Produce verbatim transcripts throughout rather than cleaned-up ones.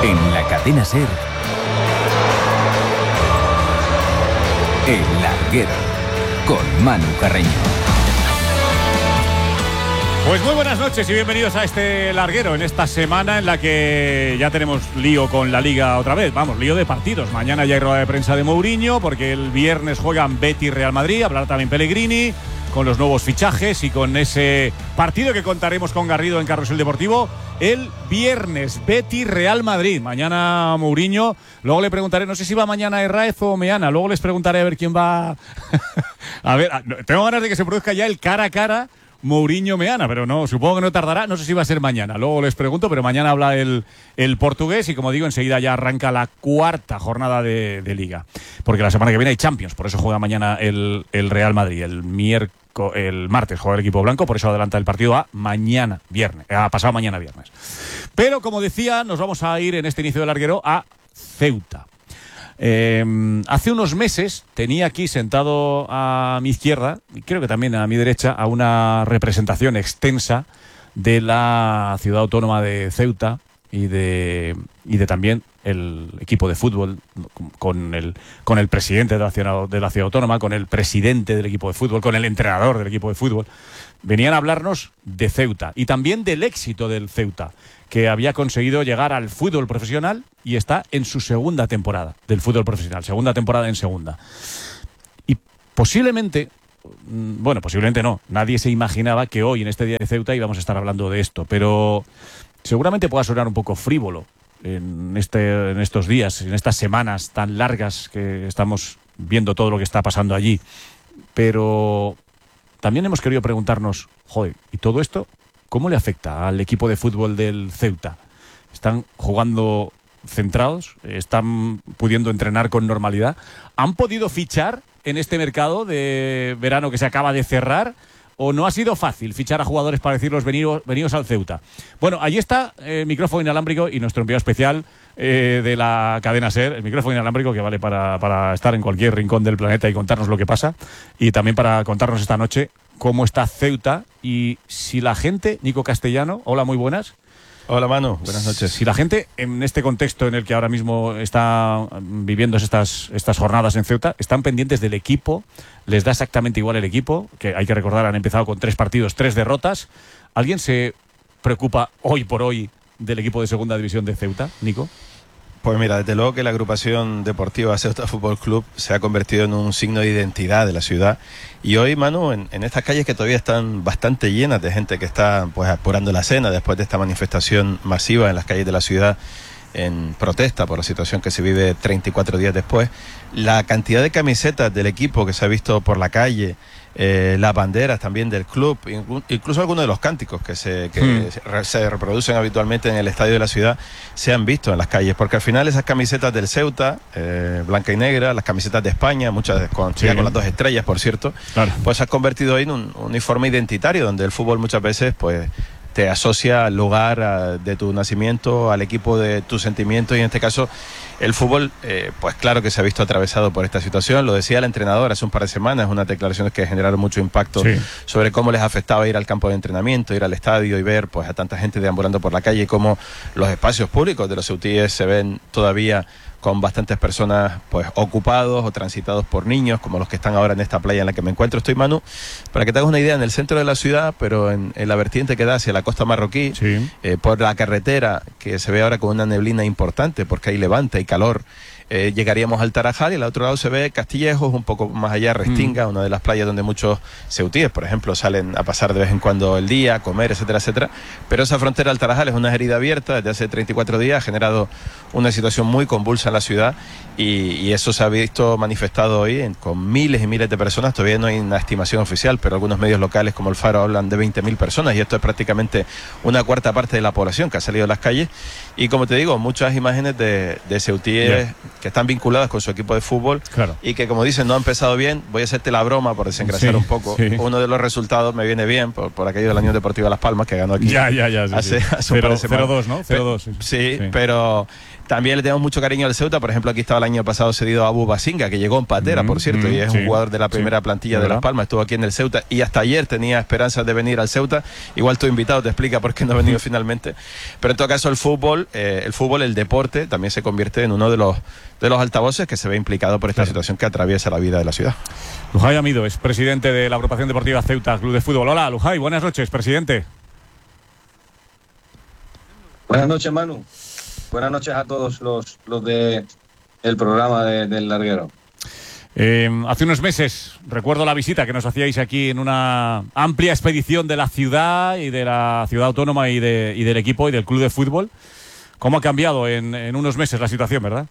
En la cadena SER, El Larguero, con Manu Carreño. Pues muy buenas noches y bienvenidos a este larguero en esta semana en la que ya tenemos lío con la Liga otra vez. Vamos, lío de partidos. Mañana ya hay rueda de prensa de Mourinho porque el viernes juegan Betis Real Madrid. Hablará también Pellegrini con los nuevos fichajes y con ese partido que contaremos con Garrido en Carrusel Deportivo el viernes. Betis Real Madrid. Mañana Mourinho. Luego le preguntaré, no sé si va mañana Herráez o Meana. Luego les preguntaré a ver quién va. A ver, tengo ganas de que se produzca ya el cara a cara Mourinho-Meana, pero no, supongo que no tardará, no sé si va a ser mañana, luego les pregunto, pero mañana habla el, el portugués y como digo, enseguida ya arranca la cuarta jornada de, de Liga, porque la semana que viene hay Champions, por eso juega mañana el, el Real Madrid, el miércoles, el martes juega el equipo blanco, por eso adelanta el partido a mañana viernes, a pasado mañana viernes. Pero como decía, nos vamos a ir en este inicio del larguero a Ceuta. Eh, hace unos meses tenía aquí sentado a mi izquierda y creo que también a mi derecha a una representación extensa de la ciudad autónoma de Ceuta y de, y de también el equipo de fútbol con el, con el presidente de la, ciudad, de la ciudad autónoma, con el presidente del equipo de fútbol, con el entrenador del equipo de fútbol. Venían a hablarnos de Ceuta y también del éxito del Ceuta, que había conseguido llegar al fútbol profesional y está en su segunda temporada del fútbol profesional, segunda temporada en segunda. Y posiblemente, bueno, posiblemente no, nadie se imaginaba que hoy, en este día de Ceuta, íbamos a estar hablando de esto, pero seguramente pueda sonar un poco frívolo en, este, en estos días, en estas semanas tan largas que estamos viendo todo lo que está pasando allí. Pero también hemos querido preguntarnos, joder, ¿y todo esto cómo le afecta al equipo de fútbol del Ceuta? ¿Están jugando centrados? ¿Están pudiendo entrenar con normalidad? ¿Han podido fichar en este mercado de verano que se acaba de cerrar? ¿O no ha sido fácil fichar a jugadores para decirlos venidos, venidos al Ceuta? Bueno, allí está el micrófono inalámbrico y nuestro enviado especial eh, de la cadena SER, el micrófono inalámbrico que vale para, para estar en cualquier rincón del planeta y contarnos lo que pasa, y también para contarnos esta noche cómo está Ceuta y si la gente, Nico Castellano, hola, muy buenas. Hola Manu, buenas noches. Si la gente en este contexto en el que ahora mismo está viviendo estas, estas jornadas en Ceuta, están pendientes del equipo, les da exactamente igual el equipo, que hay que recordar han empezado con tres partidos, tres derrotas. ¿Alguien se preocupa hoy por hoy del equipo de segunda división de Ceuta, Nico? Pues mira, desde luego que la agrupación deportiva Ceuta Fútbol Club se ha convertido en un signo de identidad de la ciudad. Y hoy, Manu, en, en estas calles que todavía están bastante llenas de gente que está pues apurando la cena después de esta manifestación masiva en las calles de la ciudad en protesta por la situación que se vive treinta y cuatro días después, la cantidad de camisetas del equipo que se ha visto por la calle, Eh, las banderas también del club, incluso algunos de los cánticos que, se, que hmm. se reproducen habitualmente en el estadio de la ciudad, se han visto en las calles, porque al final esas camisetas del Ceuta, eh, blanca y negra, las camisetas de España, muchas con, sí. ya con las dos estrellas, por cierto, claro. pues se ha convertido hoy en un uniforme identitario, donde el fútbol muchas veces pues te asocia al lugar a, de tu nacimiento, al equipo de tus sentimientos, y en este caso el fútbol, eh, pues claro que se ha visto atravesado por esta situación. Lo decía el entrenador hace un par de semanas, unas declaraciones que generaron mucho impacto sí. sobre cómo les afectaba ir al campo de entrenamiento, ir al estadio y ver pues a tanta gente deambulando por la calle, y cómo los espacios públicos de los ceutíes se ven todavía con bastantes personas pues ocupados o transitados por niños, como los que están ahora en esta playa en la que me encuentro. Estoy, Manu, para que te hagas una idea, en el centro de la ciudad, pero en, en la vertiente que da hacia la costa marroquí, sí. eh, por la carretera, que se ve ahora con una neblina importante porque hay levante y calor, eh, llegaríamos al Tarajal, y al otro lado se ve Castillejos, un poco más allá Restinga, mm. una de las playas donde muchos ceutíes, por ejemplo, salen a pasar de vez en cuando el día, a comer, etcétera, etcétera. Pero esa frontera del Tarajal es una herida abierta desde hace treinta y cuatro días, ha generado una situación muy convulsa en la ciudad, y, y eso se ha visto manifestado hoy en, con miles y miles de personas. Todavía no hay una estimación oficial, pero algunos medios locales como El Faro hablan de veinte mil personas, y esto es prácticamente una cuarta parte de la población que ha salido a las calles. Y como te digo, muchas imágenes de, de ceutíes yeah. que están vinculadas con su equipo de fútbol, claro. y que, como dicen, no ha empezado bien. Voy a hacerte la broma por desengrasar sí, un poco. Sí. Uno de los resultados me viene bien por, por aquello de la Unión Deportiva Las Palmas, que ganó aquí ya, ya, ya, sí, hace, sí. hace un par de semanas. cero dos, ¿no? cero dos. Sí, sí, sí, pero También le tenemos mucho cariño al Ceuta. Por ejemplo, aquí estaba el año pasado cedido a Abu Basinga, que llegó en patera, mm, por cierto, mm, y es sí, un jugador de la primera sí, plantilla de Las Palmas. Estuvo aquí en el Ceuta y hasta ayer tenía esperanzas de venir al Ceuta. Igual tu invitado te explica por qué no ha venido finalmente. Pero en todo caso, el fútbol, eh, el fútbol, el deporte, también se convierte en uno de los, de los altavoces que se ve implicado por esta sí. situación que atraviesa la vida de la ciudad. Lujay Amido es presidente de la agrupación deportiva Ceuta Club de Fútbol. Hola, Lujay, buenas noches, presidente. Buenas noches, Manu. Buenas noches a todos los, los de el programa de, del Larguero. Eh, hace unos meses recuerdo la visita que nos hacíais aquí en una amplia expedición de la ciudad y de la ciudad autónoma y, de, y del equipo y del club de fútbol. ¿Cómo ha cambiado en, en unos meses la situación, verdad?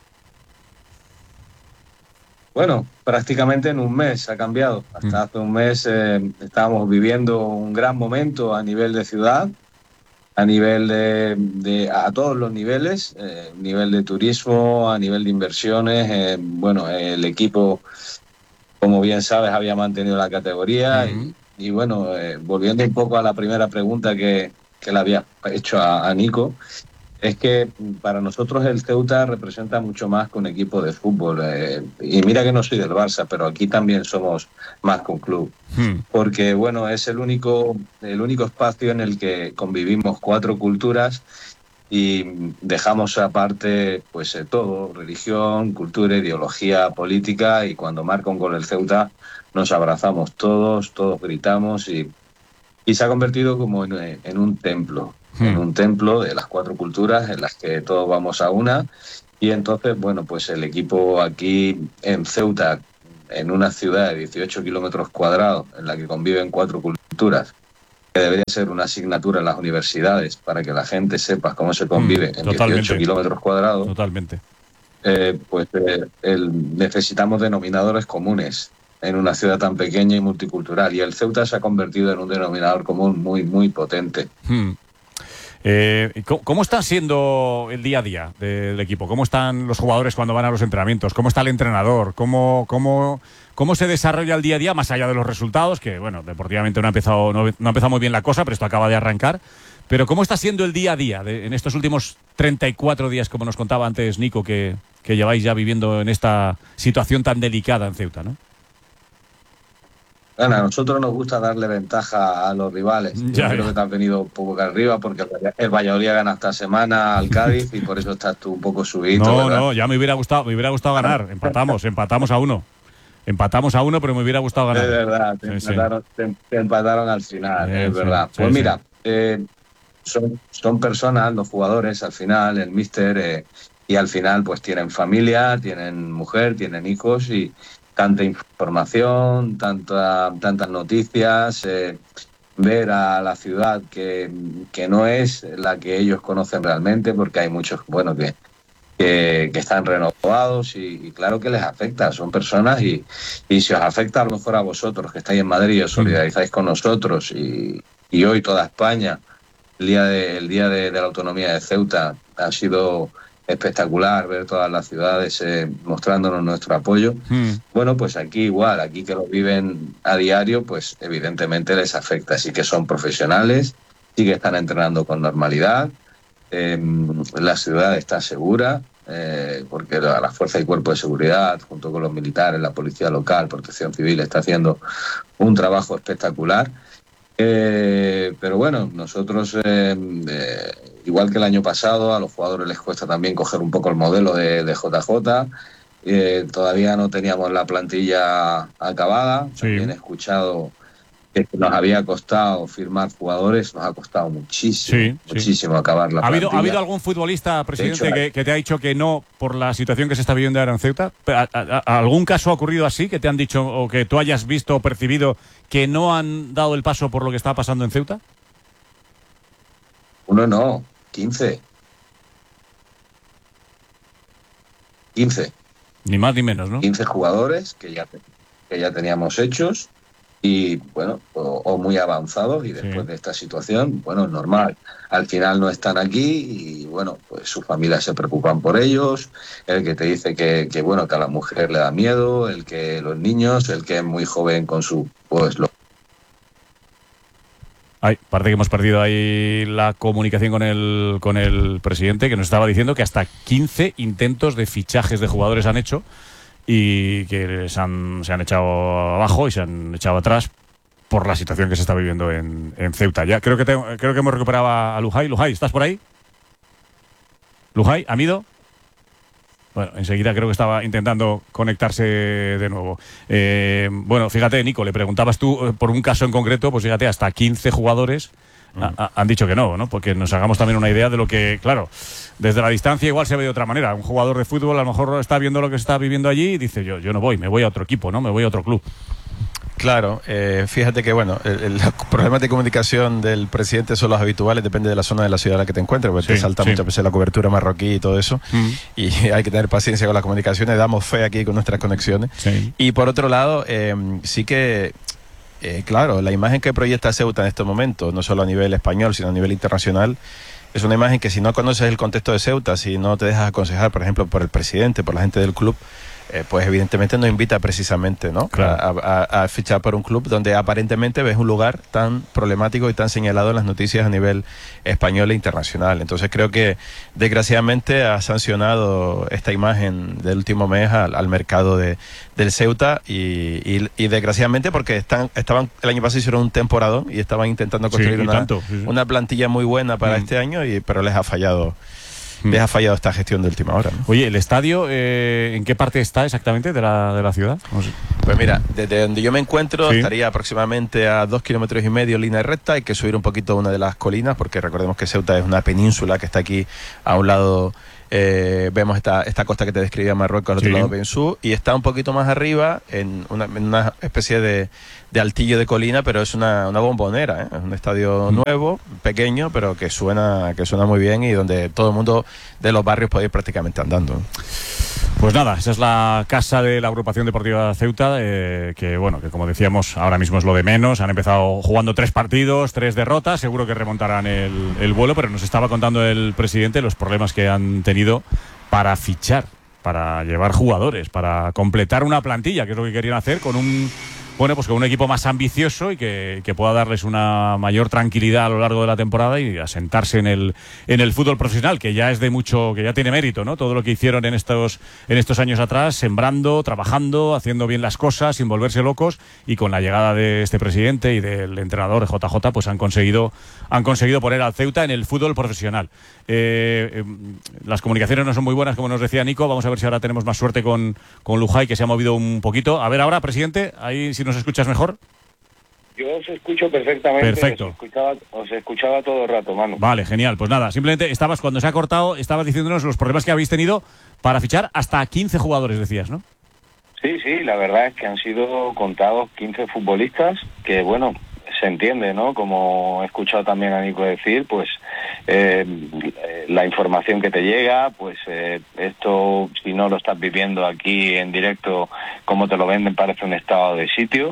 Bueno, prácticamente en un mes ha cambiado. Hasta mm. hace un mes eh, estábamos viviendo un gran momento a nivel de ciudad, a nivel de, de a todos los niveles, eh, nivel de turismo, a nivel de inversiones. Eh, bueno, el equipo, como bien sabes, había mantenido la categoría mm. y, y bueno, eh, volviendo un poco a la primera pregunta que, que le había hecho a, a Nico, es que para nosotros el Ceuta representa mucho más que un equipo de fútbol. Eh, y mira que no soy del Barça, pero aquí también somos más que un club. Hmm. Porque, bueno, es el único, el único espacio en el que convivimos cuatro culturas y dejamos aparte pues eh, todo, religión, cultura, ideología, política, y cuando marca un gol el Ceuta nos abrazamos todos, todos gritamos y, y se ha convertido como en, en un templo. en un templo de las cuatro culturas en las que todos vamos a una, y entonces, bueno, pues el equipo aquí en Ceuta, en una ciudad de dieciocho kilómetros cuadrados, en la que conviven cuatro culturas, que debería ser una asignatura en las universidades para que la gente sepa cómo se convive mm, en dieciocho kilómetros cuadrados. Totalmente. Eh, pues eh, el, necesitamos denominadores comunes en una ciudad tan pequeña y multicultural, y el Ceuta se ha convertido en un denominador común muy, muy potente. Hmm. Eh, ¿cómo, ¿Cómo está siendo el día a día del equipo? ¿Cómo están los jugadores cuando van a los entrenamientos? ¿Cómo está el entrenador? ¿Cómo, cómo, cómo se desarrolla el día a día más allá de los resultados? Que, bueno, deportivamente no ha empezado, no, no ha empezado muy bien la cosa, pero esto acaba de arrancar. Pero ¿cómo está siendo el día a día de, en estos últimos treinta y cuatro días, como nos contaba antes Nico, que, que lleváis ya viviendo en esta situación tan delicada en Ceuta, ¿no? Bueno, a nosotros nos gusta darle ventaja a los rivales. Ya, Yo creo que te has venido un poco acá arriba porque el Valladolid gana esta semana al Cádiz y por eso estás tú un poco subido. No, ¿verdad? no, ya me hubiera gustado, me hubiera gustado ganar. Empatamos, empatamos a uno. Empatamos a uno, pero me hubiera gustado ganar. Es verdad, te, sí, empataron, sí. Te, te empataron al final, sí, es verdad. Sí, pues sí, mira, eh, son, son personas, los jugadores, al final, el míster, eh, y al final pues tienen familia, tienen mujer, tienen hijos y tanta información, tanta, tantas noticias, eh, ver a la ciudad que, que no es la que ellos conocen realmente, porque hay muchos, bueno, que, que, que están renovados y, y claro que les afecta, son personas y, y si os afecta a lo mejor a vosotros que estáis en Madrid y os solidarizáis con nosotros y, y hoy toda España, el día, de, el día de, de la autonomía de Ceuta ha sido espectacular ver todas las ciudades eh, mostrándonos nuestro apoyo. Mm. Bueno, pues aquí igual, aquí que lo viven a diario, pues evidentemente les afecta. Sí que son profesionales, sí que están entrenando con normalidad, eh, la ciudad está segura, eh, porque la, la Fuerza y Cuerpo de Seguridad, junto con los militares, la Policía Local, Protección Civil, está haciendo un trabajo espectacular. Eh, pero bueno, nosotros, eh, eh, igual que el año pasado, a los jugadores les cuesta también coger un poco el modelo de, de J J. Eh, todavía no teníamos la plantilla acabada. Sí. También he escuchado que nos había costado firmar jugadores, nos ha costado muchísimo, sí, muchísimo sí. acabar la ¿Ha habido, plantilla. ¿Ha habido algún futbolista, presidente, hecho, que, que te ha dicho que no por la situación que se está viviendo ahora en Ceuta? ¿A, a, a ¿Algún caso ha ocurrido así, que te han dicho o que tú hayas visto o percibido que no han dado el paso por lo que está pasando en Ceuta? Uno no, quince. quince. Ni más ni menos, ¿no? quince jugadores que ya, que ya teníamos hechos. Y bueno, o, o muy avanzados y después sí. de esta situación, bueno, es normal. Al final no están aquí y bueno, pues sus familias se preocupan por ellos, el que te dice que, que bueno, que a la mujer le da miedo, el que los niños, el que es muy joven con su, pues lo Ay, parece que hemos perdido ahí la comunicación con el, con el presidente, que nos estaba diciendo que hasta quince intentos de fichajes de jugadores han hecho y que se han, se han echado abajo y se han echado atrás por la situación que se está viviendo en, en Ceuta. Ya creo que te, creo que hemos recuperado a Lujay. Lujay, ¿estás por ahí? Lujay, ¿Amido? Bueno, enseguida creo que estaba intentando conectarse de nuevo. Eh, bueno, fíjate, Nico, le preguntabas tú eh, por un caso en concreto, pues fíjate, hasta quince jugadores mm. a, a, han dicho que no, ¿no? Porque nos hagamos también una idea de lo que, claro, desde la distancia igual se ve de otra manera. Un jugador de fútbol a lo mejor está viendo lo que se está viviendo allí y dice, yo, yo no voy, me voy a otro equipo, ¿no? Me voy a otro club. Claro, eh, fíjate que bueno, el, el, los problemas de comunicación del presidente son los habituales, depende de la zona de la ciudad en la que te encuentres, porque sí, te salta sí. muchas veces la cobertura marroquí y todo eso, mm. y hay que tener paciencia con las comunicaciones, damos fe aquí con nuestras conexiones. Sí. Y por otro lado, eh, sí que, eh, claro, la imagen que proyecta Ceuta en estos momentos, no solo a nivel español, sino a nivel internacional, es una imagen que si no conoces el contexto de Ceuta, si no te dejas aconsejar, por ejemplo, por el presidente, por la gente del club, Eh, pues evidentemente no invita precisamente, ¿no? Claro. a, a, a fichar por un club donde aparentemente ves un lugar tan problemático y tan señalado en las noticias a nivel español e internacional. Entonces creo que desgraciadamente ha sancionado esta imagen del último mes al, al mercado de, del Ceuta y, y, y desgraciadamente porque están, estaban el año pasado hicieron un temporadón y estaban intentando construir sí, una, sí, sí. una plantilla muy buena para mm. este año, y pero les ha fallado. Les ha fallado esta gestión de última hora, ¿no? Oye, ¿el estadio eh, en qué parte está exactamente de la, de la ciudad? No sé. Pues mira, desde donde yo me encuentro, ¿sí? estaría aproximadamente a dos kilómetros y medio línea recta. Hay que subir un poquito una de las colinas, porque recordemos que Ceuta es una península que está aquí a un lado. Eh, vemos esta, esta costa que te describía Marruecos, al otro sí. lado Bensú, y está un poquito más arriba en una, en una especie de, de altillo de colina, pero es una, una bombonera, ¿eh? Es un estadio mm. nuevo, pequeño, pero que suena, que suena muy bien y donde todo el mundo de los barrios puede ir prácticamente andando, ¿eh? Pues nada, esa es la casa de la Agrupación Deportiva Ceuta, eh, que bueno, que como decíamos, ahora mismo es lo de menos. Han empezado jugando tres partidos, tres derrotas, seguro que remontarán el, el vuelo, pero nos estaba contando el presidente los problemas que han tenido para fichar, para llevar jugadores, para completar una plantilla, que es lo que querían hacer con un... Bueno, pues con un equipo más ambicioso y que, que pueda darles una mayor tranquilidad a lo largo de la temporada y asentarse en el en el fútbol profesional, que ya es de mucho, que ya tiene mérito, ¿no? Todo lo que hicieron en estos en estos años atrás, sembrando, trabajando, haciendo bien las cosas, sin volverse locos, y con la llegada de este presidente y del entrenador J J, pues han conseguido han conseguido poner al Ceuta en el fútbol profesional. Eh, eh, las comunicaciones no son muy buenas, como nos decía Nico. Vamos a ver si ahora tenemos más suerte con, con Lujay, que se ha movido un poquito. A ver ahora, presidente, ahí si ¿nos escuchas mejor? Yo os escucho perfectamente. Perfecto. Os escuchaba, os escuchaba todo el rato, Manu. Vale, genial. Pues nada, simplemente estabas, cuando se ha cortado, estabas diciéndonos los problemas que habéis tenido para fichar hasta quince jugadores, decías, ¿no? Sí, sí, la verdad es que han sido contados quince futbolistas, que bueno, se entiende, ¿no? Como he escuchado también a Nico decir, pues eh, la información que te llega, pues eh, esto, si no lo estás viviendo aquí en directo, como te lo venden, parece un estado de sitio.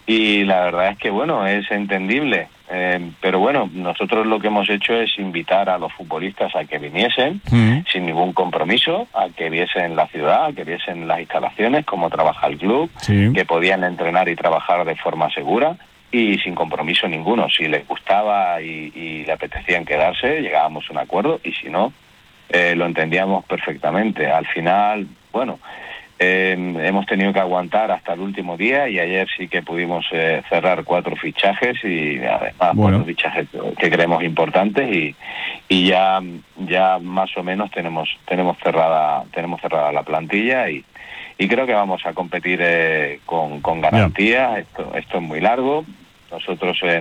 Y la verdad es que, bueno, es entendible. Eh, pero bueno, nosotros lo que hemos hecho es invitar a los futbolistas a que viniesen, uh-huh. sin ningún compromiso, a que viesen la ciudad, a que viesen las instalaciones, cómo trabaja el club, sí. que podían entrenar y trabajar de forma segura y sin compromiso ninguno. Si les gustaba y, y le apetecían quedarse, llegábamos a un acuerdo, y si no, eh, lo entendíamos perfectamente. Al final, bueno... Eh, hemos tenido que aguantar hasta el último día, y ayer sí que pudimos eh, cerrar cuatro fichajes, y además bueno. cuatro fichajes que creemos importantes, y, y ya ya más o menos tenemos tenemos cerrada tenemos cerrada la plantilla, y, y creo que vamos a competir eh, con, con garantías. Yeah. Esto, esto es muy largo. Nosotros eh,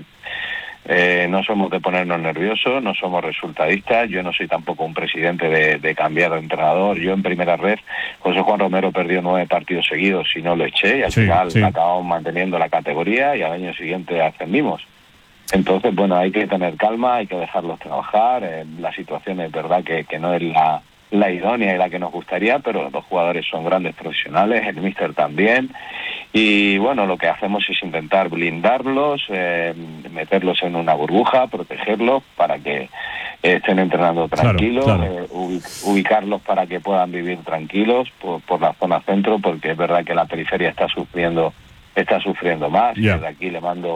Eh, no somos de ponernos nerviosos, no somos resultadistas. Yo no soy tampoco un presidente de, de cambiar de entrenador. Yo en primera red, José Juan Romero perdió nueve partidos seguidos y no lo eché, y al sí, final sí. acabamos manteniendo la categoría y al año siguiente ascendimos. Entonces, bueno, hay que tener calma, hay que dejarlos trabajar. Eh, la situación es verdad que, que no es la, la idónea y la que nos gustaría, pero los jugadores son grandes profesionales, el míster también. Y bueno, lo que hacemos es intentar blindarlos, eh, meterlos en una burbuja, protegerlos para que eh, estén entrenando tranquilos, claro, claro. Eh, ubicarlos para que puedan vivir tranquilos por, por la zona centro, porque es verdad que la periferia está sufriendo está sufriendo más. Yeah. Y desde aquí le mando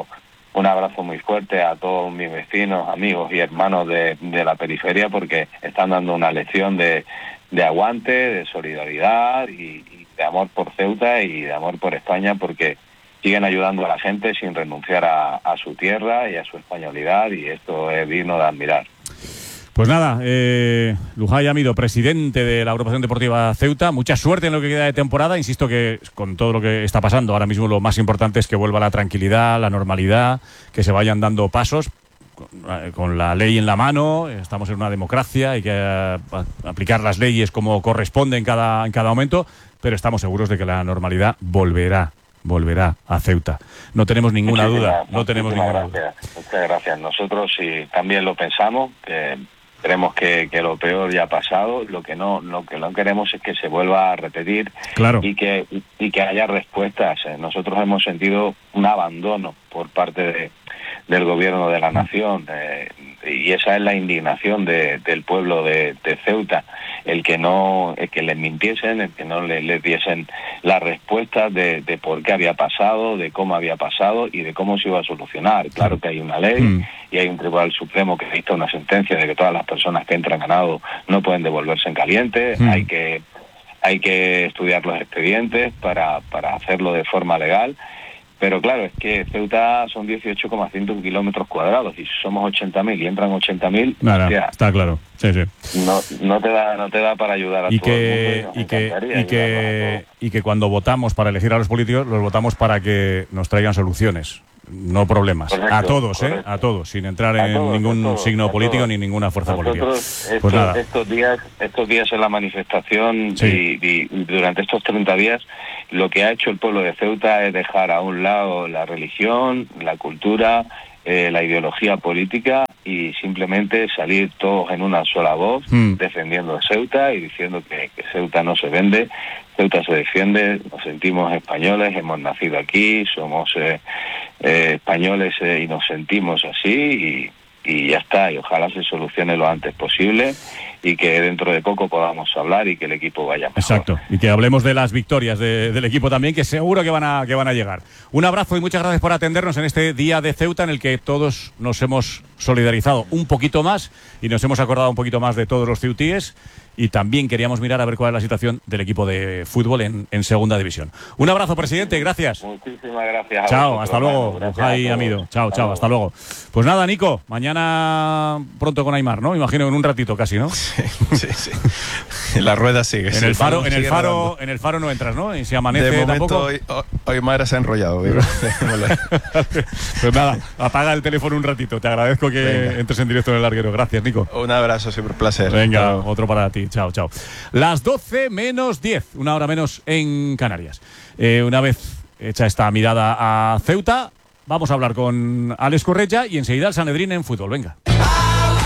un abrazo muy fuerte a todos mis vecinos, amigos y hermanos de, de la periferia, porque están dando una lección de, de aguante, de solidaridad y, y de amor por Ceuta y de amor por España, porque siguen ayudando a la gente sin renunciar a, a su tierra y a su españolidad, y esto es digno de admirar. Pues nada, eh, Lujay Amido, presidente de la Agrupación Deportiva Ceuta, mucha suerte en lo que queda de temporada. Insisto que con todo lo que está pasando ahora mismo lo más importante es que vuelva la tranquilidad, la normalidad, que se vayan dando pasos con, con la ley en la mano. Estamos en una democracia, hay que eh, aplicar las leyes como corresponde en cada, en cada momento, pero estamos seguros de que la normalidad volverá. volverá a Ceuta. No tenemos ninguna duda, no tenemos ninguna duda. Muchas gracias. Nosotros sí también lo pensamos, que creemos que, que lo peor ya ha pasado. Lo que no lo que no queremos es que se vuelva a repetir, claro, y que y que haya respuestas. Nosotros hemos sentido un abandono por parte de, del gobierno de la nación, eh, y esa es la indignación de, del pueblo de, de Ceuta, el que no, el que les mintiesen, el que no les, les diesen las respuestas de, de por qué había pasado, de cómo había pasado y de cómo se iba a solucionar. Claro que hay una ley mm. y hay un Tribunal Supremo que dicta una sentencia de que todas las personas que entran ganado no pueden devolverse en caliente. Mm. Hay que hay que estudiar los expedientes para, para hacerlo de forma legal. Pero claro, es que Ceuta son dieciocho coma cinco kilómetros cuadrados y si somos ochenta mil y entran ochenta mil, está claro. Sí, sí. No, no te da, no te da para ayudar a y todo que, el mundo. Y, y que, y que, y que cuando votamos para elegir a los políticos, los votamos para que nos traigan soluciones, no problemas. Correcto, a todos, correcto. ¿eh? A todos, sin entrar a en todos, ningún todos, signo político ni ninguna fuerza Nosotros, política. Estos, pues nada. estos días, estos días en la manifestación sí. y, y, y durante estos treinta días, lo que ha hecho el pueblo de Ceuta es dejar a un lado la religión, la cultura, eh, la ideología política y simplemente salir todos en una sola voz mm. defendiendo a Ceuta y diciendo que, que Ceuta no se vende, Ceuta se defiende, nos sentimos españoles, hemos nacido aquí, somos eh, eh, españoles eh, y nos sentimos así y, y ya está, y ojalá se solucione lo antes posible y que dentro de poco podamos hablar y que el equipo vaya mejor. Exacto, y que hablemos de las victorias de, del equipo también, que seguro que van a que van a llegar. Un abrazo y muchas gracias por atendernos en este día de Ceuta en el que todos nos hemos solidarizado un poquito más y nos hemos acordado un poquito más de todos los ceutíes, y también queríamos mirar a ver cuál es la situación del equipo de fútbol en, en segunda división. Un abrazo, presidente, gracias. Muchísimas gracias. Chao, hasta luego, Lujay Amido. Chao, hasta chao, luego. Hasta luego. Pues nada, Nico, mañana pronto con Aimar, ¿no? Imagino en un ratito casi, ¿no? Sí, sí, sí. La rueda sigue. En el faro, en el faro, en el faro no entras, ¿no? Y si amanece de momento, tampoco. Hoy, Aimar se ha enrollado. Digo. Pues nada, apaga el teléfono un ratito. Te agradezco que Venga. entres en directo en el larguero. Gracias, Nico. Un abrazo, siempre un placer. Venga, chao. Otro para ti. Chao, chao. Las doce menos diez, una hora menos en Canarias. Eh, una vez hecha esta mirada a Ceuta, vamos a hablar con Alex Correia y enseguida el Sanedrín en fútbol. Venga.